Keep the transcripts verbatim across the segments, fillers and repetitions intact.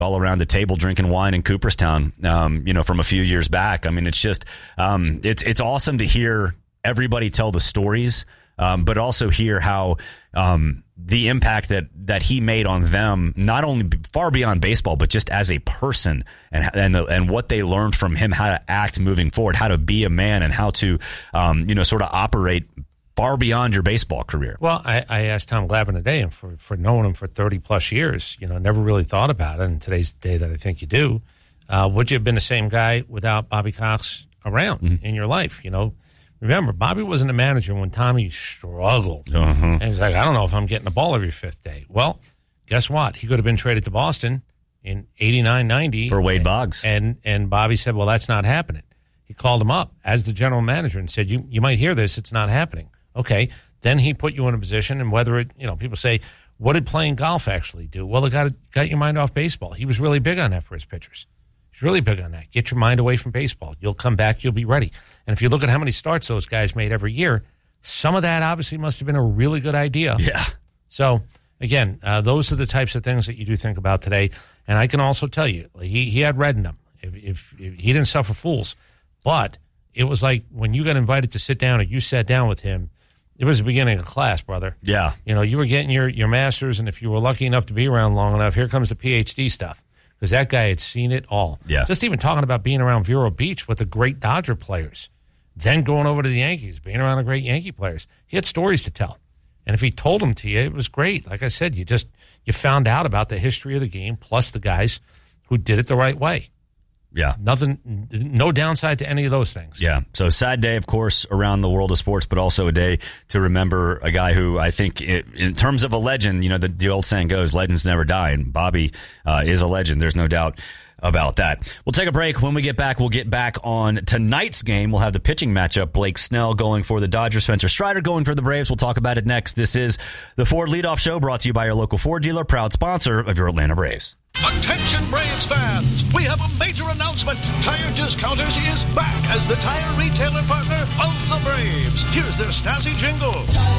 all around the table drinking wine in Cooperstown, um, you know, from a few years back. I mean, it's just, um, it's it's awesome to hear everybody tell the stories, um, but also hear how um, the impact that that he made on them, not only far beyond baseball, but just as a person, and and the, and what they learned from him, how to act moving forward, how to be a man, and how to, um, you know, sort of operate far beyond your baseball career. Well, I, I asked Tom Glavine today, and for, for knowing him for thirty plus years, you know, never really thought about it. And today's the day that I think you do. Uh, would you have been the same guy without Bobby Cox around mm-hmm. in your life? You know, remember, Bobby wasn't a manager when Tommy struggled. Uh-huh. And he's like, I don't know if I'm getting the ball every fifth day. Well, guess what? He could have been traded to Boston in eighty-nine ninety for Wade and, Boggs. And, and Bobby said, well, that's not happening. He called him up as the general manager and said, you, you might hear this, it's not happening. Okay. Then he put you in a position, and whether it, you know, people say, what did playing golf actually do? Well, it got, got your mind off baseball. He was really big on that for his pitchers. He's really big on that. Get your mind away from baseball. You'll come back, you'll be ready. And if you look at how many starts those guys made every year, some of that obviously must have been a really good idea. Yeah. So, again, uh, those are the types of things that you do think about today. And I can also tell you, he, he had red in him. If, if, if he didn't suffer fools. But it was like when you got invited to sit down or you sat down with him, it was the beginning of class, brother. Yeah. You know, you were getting your, your master's, and if you were lucky enough to be around long enough, here comes the P H D stuff. Because that guy had seen it all. Yeah. Just even talking about being around Vero Beach with the great Dodger players, then going over to the Yankees, being around the great Yankee players. He had stories to tell. And if he told them to you, it was great. Like I said, you just you found out about the history of the game, plus the guys who did it the right way. Yeah. Nothing, no downside to any of those things. Yeah. So sad day, of course, around the world of sports, but also a day to remember a guy who I think it, in terms of a legend, you know, the, the old saying goes, legends never die. And Bobby uh, is a legend. There's no doubt about that. We'll take a break. When we get back, we'll get back on tonight's game. We'll have the pitching matchup. Blake Snell going for the Dodgers, Spencer Strider going for the Braves. We'll talk about it next. This is the Ford Leadoff Show, brought to you by your local Ford dealer, proud sponsor of your Atlanta Braves. Attention Braves fans, we have a major announcement. Tire Discounters is back as the tire retailer partner of the Braves. Here's their snazzy jingle.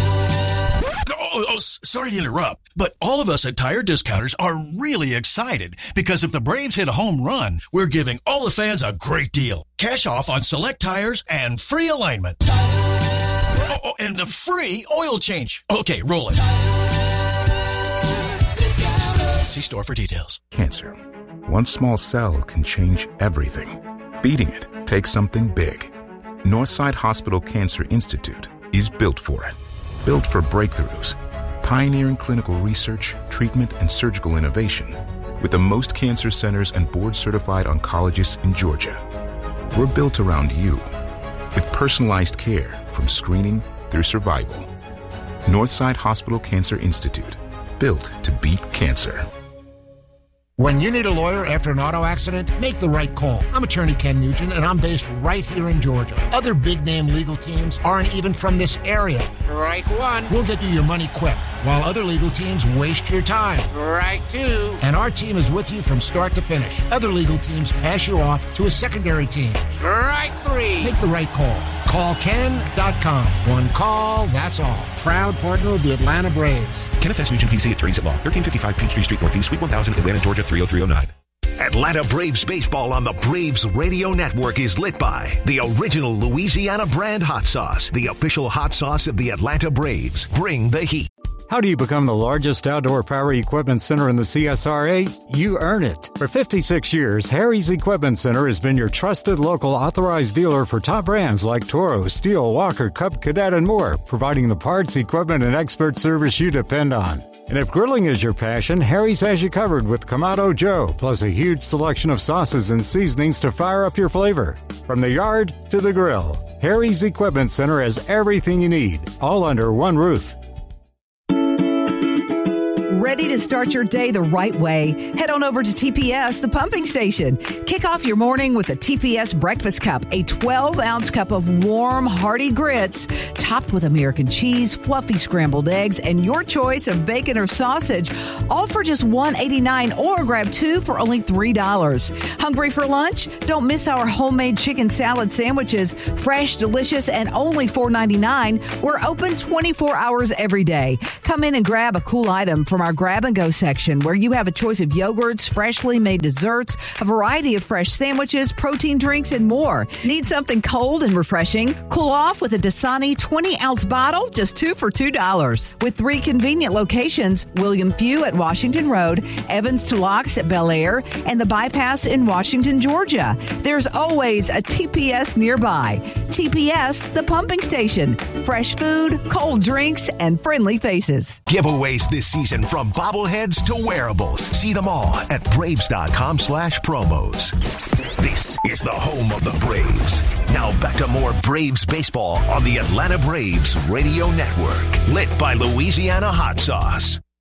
Oh, oh, sorry to interrupt, but all of us at Tire Discounters are really excited because if the Braves hit a home run, we're giving all the fans a great deal. Cash off on select tires and free alignment. Oh, oh, and a free oil change. Okay, roll it. See store for details. Cancer. One small cell can change everything. Beating it takes something big. Northside Hospital Cancer Institute is built for it. Built for breakthroughs, pioneering clinical research, treatment, and surgical innovation with the most cancer centers and board-certified oncologists in Georgia. We're built around you with personalized care from screening through survival. Northside Hospital Cancer Institute, built to beat cancer. When you need a lawyer after an auto accident, make the right call. I'm attorney Ken Nugent, and I'm based right here in Georgia. Other big-name legal teams aren't even from this area. Right one. We'll get you your money quick, while other legal teams waste your time. Right two. And our team is with you from start to finish. Other legal teams pass you off to a secondary team. Right three. Make the right call. Call Ken dot com. One call, that's all. Proud partner of the Atlanta Braves. Kenneth S. Nugent, P C, attorneys at law. thirteen fifty-five Peachtree Street Northeast, Suite one thousand, Atlanta, Georgia, three oh three oh nine. Atlanta Braves baseball on the Braves Radio Network is lit by the original Louisiana brand hot sauce, the official hot sauce of the Atlanta Braves. Bring the heat. How do you become the largest outdoor power equipment center in the C S R A? You earn it. For fifty-six years, Harry's Equipment Center has been your trusted local authorized dealer for top brands like Toro, Steel, Walker, Cub, Cadet, and more, providing the parts, equipment, and expert service you depend on. And if grilling is your passion, Harry's has you covered with Kamado Joe, plus a huge selection of sauces and seasonings to fire up your flavor. From the yard to the grill, Harry's Equipment Center has everything you need, all under one roof. Ready to start your day the right way? Head on over to T P S, the pumping station. Kick off your morning with a T P S breakfast cup, a twelve-ounce cup of warm, hearty grits, topped with American cheese, fluffy scrambled eggs, and your choice of bacon or sausage, all for just one dollar and eighty-nine cents, or grab two for only three dollars. Hungry for lunch? Don't miss our homemade chicken salad sandwiches, fresh, delicious, and only four dollars and ninety-nine cents. We're open twenty-four hours every day. Come in and grab a cool item from our our grab and go section where you have a choice of yogurts, freshly made desserts, a variety of fresh sandwiches, protein drinks, and more. Need something cold and refreshing? Cool off with a Dasani twenty ounce bottle, just two for two dollars. With three convenient locations, William Few at Washington Road, Evans to Locks at Bel Air, and the Bypass in Washington, Georgia. There's always a T P S nearby. T P S, the pumping station. Fresh food, cold drinks, and friendly faces. Giveaways this season from bobbleheads to wearables. See them all at Braves.com slash promos. This is the home of the Braves. Now back to more Braves baseball on the Atlanta Braves Radio Network. Lit by Louisiana Hot Sauce.